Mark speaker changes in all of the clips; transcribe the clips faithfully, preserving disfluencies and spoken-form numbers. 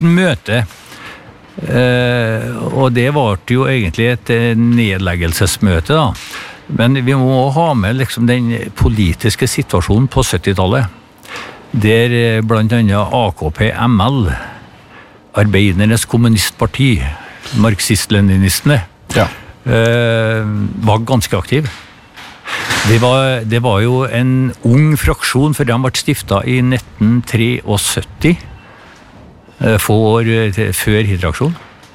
Speaker 1: møte, eh, og det var jo egentlig et nedleggelsesmøte da. Men vi må ha med liksom den politiske situasjonen på syttitallet, der blant annet A K P M L, Arbeidernes kommunistparti, marxist-leninistene, ja. eh, var ganske aktiv. Det var, det var jo en ung fraksjon, for de ble stiftet i nitten syttitre, få år før Hitra-aksjonen.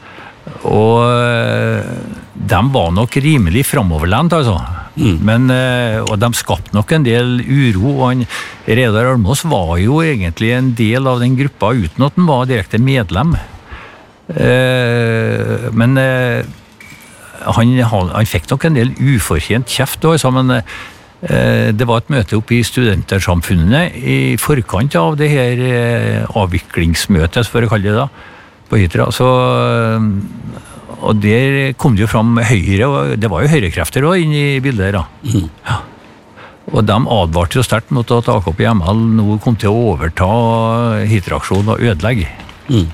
Speaker 1: Og de var nok rimelig fremoverlent, altså. Mm. Men, og de skapte nok en del uro, og han, Reidar Almås var jo egentlig en del av den gruppa uten at han var direkte medlem. Men han, han, han fikk nok en del ufortjent kjeft også, men det var et møte oppe i studentersamfunnet i forkant av det her avviklingsmøtet, for å kalle det da, på Hitra. Så, og der kom det jo fram høyre, og det var jo høyrekrefter også inne i bildet da. Mm. Ja. Og de advarte jo sterkt mot at A K P M L nå kom til å overta Hitra-aksjonen og ødelegge. Mm.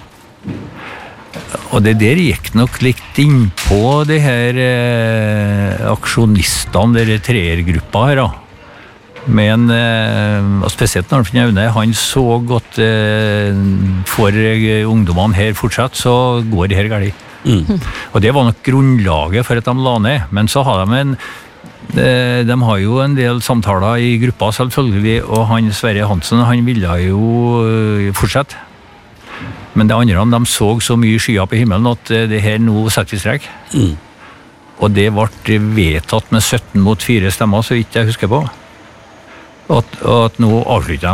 Speaker 1: Og det der gikk nok litt inn på de her eh, aksjonistene, de treergruppa her da. Men eh, spesielt når Nevne, han så godt eh, for ungdommene her fortsatt, så går det her galt. Mm. Og det var nok grunnlaget for at de la ned. Men så har de en de, de har jo en del samtaler i gruppa selvfølgelig, og han Sverre Hansen, han ville jo fortsette. Men det andre, de så så mye skyer på himmelen at det her nå setter vi strek. Mm. Og det ble vedtatt med sytten mot fire stemmer, så ikke jeg husker på. At, at nå avslutter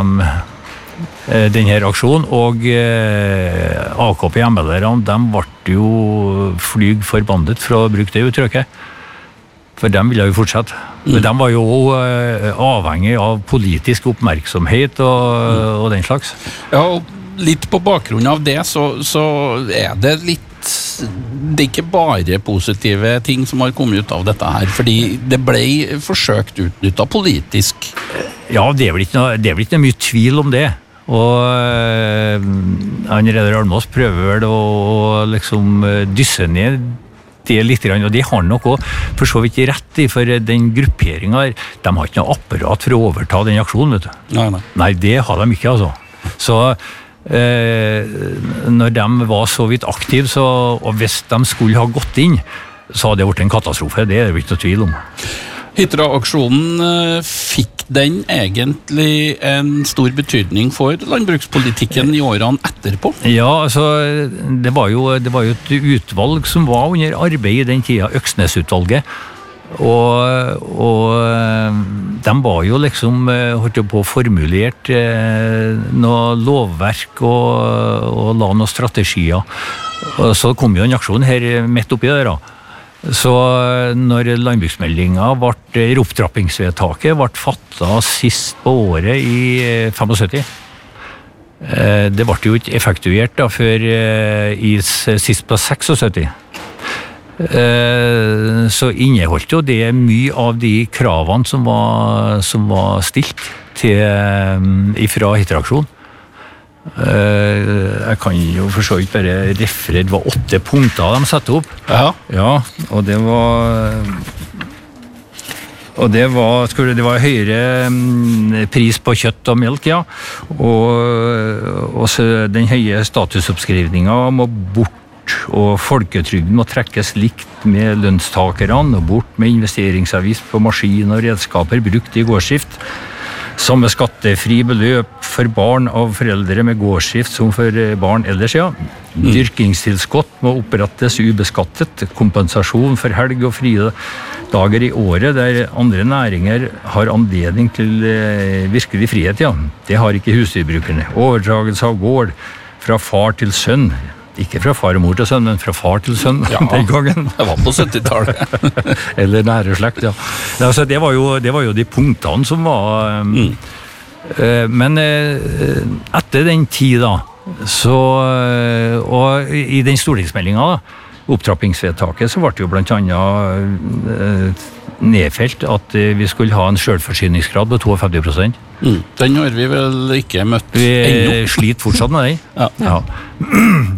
Speaker 1: de denne aksjonen, og eh, A K P M L-erne, de ble jo flyg forbandet for å bruke det uttrykket. For de ville jo fortsette. Mm. Men de var jo eh, avhengig av politisk oppmerksomhet og, mm. og den slags.
Speaker 2: Ja, og litt på bakgrunn av det, så, så er det litt det er ikke bare positive ting som har kommet ut av dette her, fordi det ble forsøkt utnyttet politisk.
Speaker 1: Ja, det er vel ikke noe, det er vel ikke mye tvil om det. Og øh, han Reidar Almås prøver vel å, å liksom dysse ned det litt, og det har nok også for så vidt rett i, for den grupperingen her, de har ikke noe apparat for å overta den aksjonen, vet du.
Speaker 2: Nei, nei.
Speaker 1: Nei, det har de ikke, altså. Så Eh, når de var så vidt aktive, så, og hvis de skulle ha gått inn, så hadde det vært en katastrofe, det er det ikke noe tvil om.
Speaker 2: Hitra-aksjonen, fikk den egentlig en stor betydning for landbrukspolitikken i årene etterpå?
Speaker 1: Ja, altså, det var jo, det var jo et utvalg som var under arbeid i den tida, Øksnes-utvalget. Og, og de var jo liksom holdt på formulert eh, noe lovverk og, og la noen strategier. Og så kom jo en aksjon her midt oppi der da. Så når landbruksmeldingen ble, opptrappingsvedtaket ble fattet sist på året i syttifem, eh, det ble jo ikke effektuert da før eh, i sist på syttiseks. Så inneholdt jo det mye av de kravene som var, som var stilt til, ifra Hitra-aksjonen. Jeg kan jo for så vidt bare referere, det var åtte punkter de satte opp.
Speaker 2: Ja.
Speaker 1: Ja, og det var og det var, skulle, det var høyere pris på kjøtt og melk, ja. Og, og så den høye statusoppskrivningen må bort, og folketrygden må trekkes likt med lønnstakerne, og bort med investeringsavgift på maskin og redskaper brukt i gårdsdrift. Samme skattefri beløp for barn av foreldre med gårdsdrift som for barn ellers, ja. Dyrkingstilskott må opprettes ubeskattet, kompensasjon for helg og frie dager i året der andre næringer har anledning til virkelig frihet, ja. Det har ikke husdyrbrukerne. Overdragelse av gård fra far til sønn. Ikke fra far og mor til sønn, men fra far til sønn, ja, den gangen.
Speaker 2: Det var på syttitallet.
Speaker 1: Eller nære slekt, ja. Altså, det, var jo, det var jo de punktene som var... Mm. Uh, men uh, etter den tid da, så... Uh, og i den stortingsmeldingen da, opptrappingsvedtaket, så ble det jo blant annet uh, nedfelt at vi skulle ha en selvforsyningsgrad på femtito prosent.
Speaker 2: Mm. Den har vi vel ikke møtt
Speaker 1: vi
Speaker 2: ennå.
Speaker 1: Vi sliter fortsatt med den.
Speaker 2: Ja.
Speaker 1: Ja.